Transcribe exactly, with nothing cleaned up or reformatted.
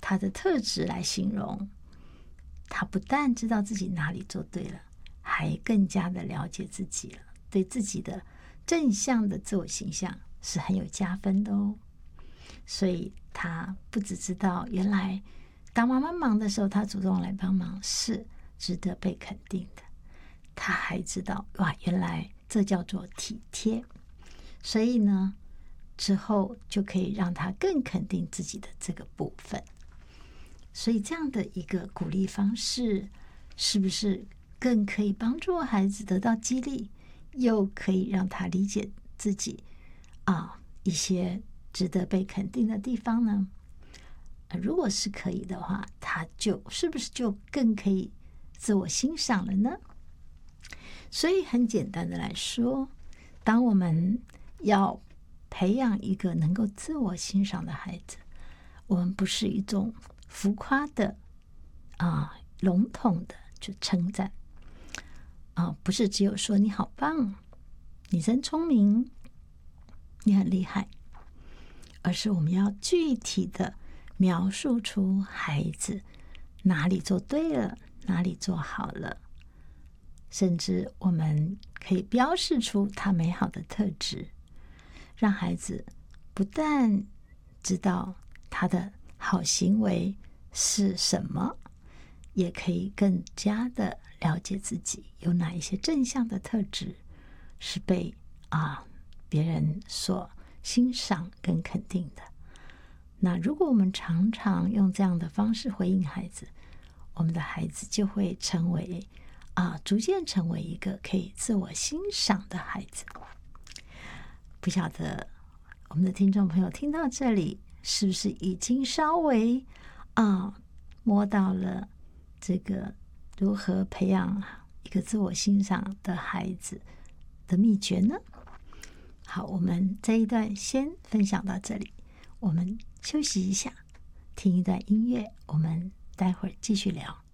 他的特质来形容，他不但知道自己哪里做对了，还更加的了解自己了，对自己的正向的自我形象是很有加分的哦。所以他不只知道原来当妈妈忙的时候，他主动来帮忙是值得被肯定的，他还知道哇，原来这叫做体贴。所以呢，之后就可以让他更肯定自己的这个部分。所以这样的一个鼓励方式，是不是更可以帮助孩子得到激励，又可以让他理解自己啊一些值得被肯定的地方呢？如果是可以的话，他就是不是就更可以自我欣赏了呢？所以很简单的来说，当我们要培养一个能够自我欣赏的孩子，我们不是一种浮夸的啊笼统的去称赞啊，不是只有说你好棒，你真聪明，你很厉害，而是我们要具体的描述出孩子哪里做对了，哪里做好了，甚至我们可以标示出他美好的特质，让孩子不但知道他的好行为是什么，也可以更加的了解自己有哪一些正向的特质是被啊别人所欣赏跟肯定的。那如果我们常常用这样的方式回应孩子，我们的孩子就会成为啊，逐渐成为一个可以自我欣赏的孩子。不晓得我们的听众朋友听到这里，是不是已经稍微啊摸到了这个如何培养一个自我欣赏的孩子的秘诀呢？好，我们这一段先分享到这里，我们休息一下，听一段音乐，我们待会儿继续聊。